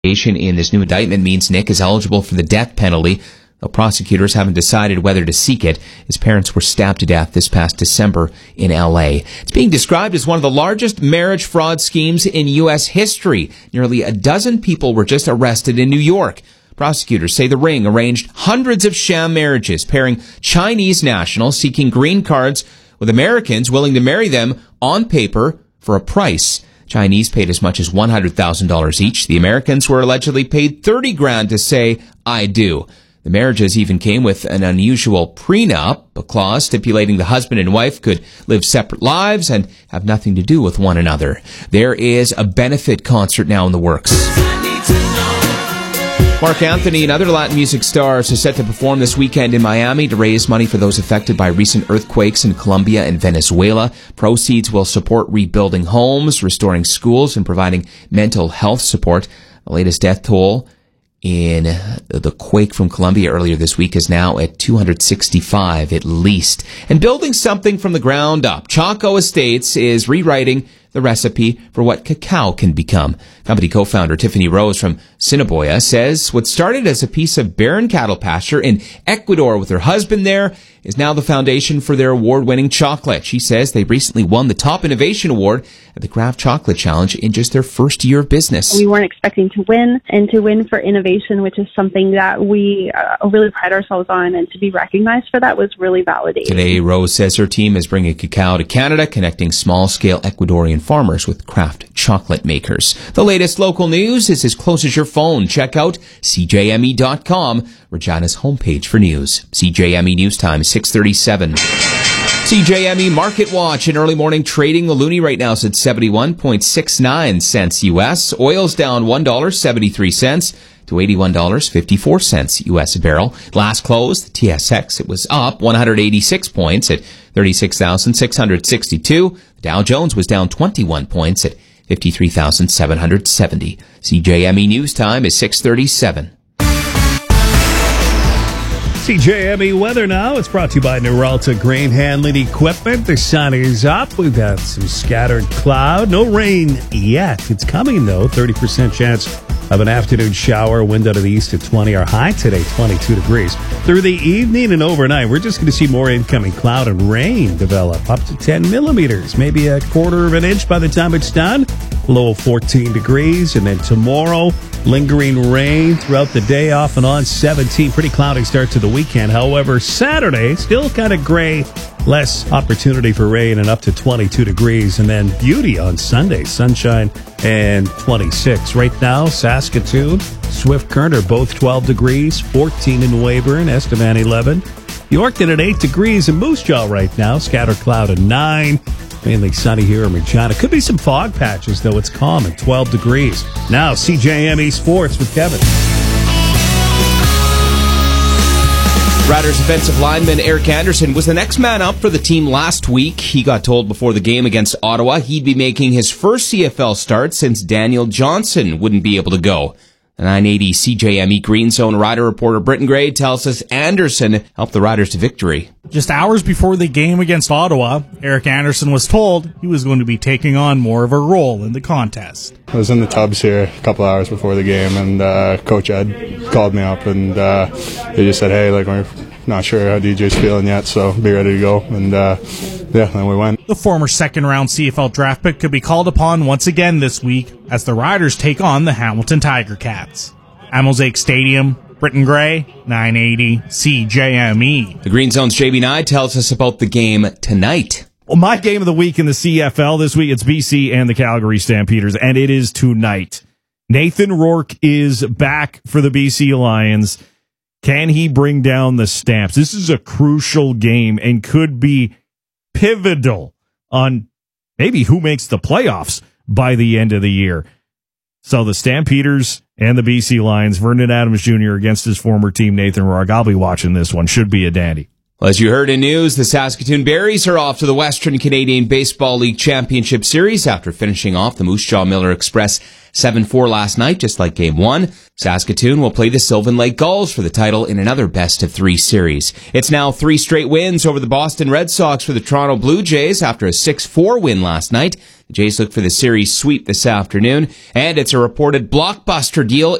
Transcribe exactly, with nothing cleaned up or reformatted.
In this new indictment means Nick is eligible for the death penalty, though prosecutors haven't decided whether to seek it. His parents were stabbed to death this past December in L A. It's being described as one of the largest marriage fraud schemes in U S history. Nearly a dozen people were just arrested in New York. Prosecutors say the ring arranged hundreds of sham marriages, pairing Chinese nationals seeking green cards with Americans willing to marry them on paper for a price. Chinese paid as much as one hundred thousand dollars each. The Americans were allegedly paid thirty grand to say, "I do." The marriages even came with an unusual prenup, a clause stipulating the husband and wife could live separate lives and have nothing to do with one another. There is a benefit concert now in the works. Mark Anthony and other Latin music stars are set to perform this weekend in Miami to raise money for those affected by recent earthquakes in Colombia and Venezuela. Proceeds will support rebuilding homes, restoring schools, and providing mental health support. The latest death toll in the quake from Colombia earlier this week is now at two hundred sixty-five at least. And building something from the ground up, Choco Estates is rewriting the recipe for what cacao can become. Company co-founder Tiffany Rose from Sinaboya says what started as a piece of barren cattle pasture in Ecuador with her husband there is now the foundation for their award-winning chocolate. She says they recently won the Top Innovation Award at the Kraft Chocolate Challenge in just their first year of business. We weren't expecting to win, and to win for innovation, which is something that we uh, really pride ourselves on, and to be recognized for that was really validating. Today, Rose says her team is bringing cacao to Canada, connecting small-scale Ecuadorian farmers with Kraft chocolate makers. The latest local news is as close as your phone. Check out C J M E dot com, Regina's homepage for news. C J M E News Time, six thirty-seven. C J M E Market Watch in early morning trading. The loonie right now is at seventy-one point six nine cents U S. Oil's down one dollar and seventy-three cents to eighty-one dollars and fifty-four cents U S a barrel. Last close, the T S X, it was up one hundred eighty-six points at thirty-six thousand six hundred sixty-two. The Dow Jones was down twenty-one points at fifty-three thousand seven hundred seventy. C J M E News Time is six thirty-seven. C J M E weather now. It's brought to you by Neuralta Grain Handling Equipment. The sun is up. We've got some scattered cloud. No rain yet. It's coming, though. thirty percent chance of an afternoon shower. Wind out of the east at twenty. Our high today, twenty-two degrees. Through the evening and overnight, we're just going to see more incoming cloud and rain develop. Up to ten millimeters. Maybe a quarter of an inch by the time it's done. Low fourteen degrees. And then tomorrow, lingering rain throughout the day, off and on, seventeen. Pretty cloudy start to the weekend. However, Saturday, still kind of gray, less opportunity for rain, and up to twenty-two degrees. And then beauty on Sunday, sunshine and twenty-six. Right now, Saskatoon, Swift Current are both twelve degrees, fourteen in Weyburn, Estevan eleven. Yorkton at eight degrees, and Moose Jaw right now, scattered cloud at nine. Mainly sunny here in Regina. Could be some fog patches, though. It's calm at twelve degrees. Now, C J M E Sports with Kevin. Riders offensive lineman Eric Anderson was the next man up for the team last week. He got told before the game against Ottawa he'd be making his first C F L start since Daniel Johnson wouldn't be able to go. The nine eighty C J M E Green Zone rider reporter Britton Gray tells us Anderson helped the Riders to victory. Just hours before the game against Ottawa, Eric Anderson was told he was going to be taking on more of a role in the contest. I was in the tubs here a couple hours before the game, and uh, Coach Ed called me up, and uh, he just said, hey, like, we're not sure how D J's feeling yet, so be ready to go. And uh, yeah, then we went. The former second-round C F L draft pick could be called upon once again this week as the Riders take on the Hamilton Tiger Cats. At Mosaic Stadium, Britton Gray, nine eighty C J M E. The Green Zone's J B Nye tells us about the game tonight. Well, my game of the week in the C F L this week, it's B C and the Calgary Stampeders, and it is tonight. Nathan Rourke is back for the B C Lions. Can he bring down the Stamps? This is a crucial game and could be pivotal on maybe who makes the playoffs by the end of the year. So the Stampeders and the B C Lions, Vernon Adams Junior against his former team, Nathan Rourke. I'll be watching this one. Should be a dandy. Well, as you heard in news, the Saskatoon Berries are off to the Western Canadian Baseball League Championship Series after finishing off the Moose Jaw Miller Express seven four last night, just like Game one. Saskatoon will play the Sylvan Lake Gulls for the title in another best-of-three series. It's now three straight wins over the Boston Red Sox for the Toronto Blue Jays after a six four win last night. The Jays look for the series sweep this afternoon, and it's a reported blockbuster deal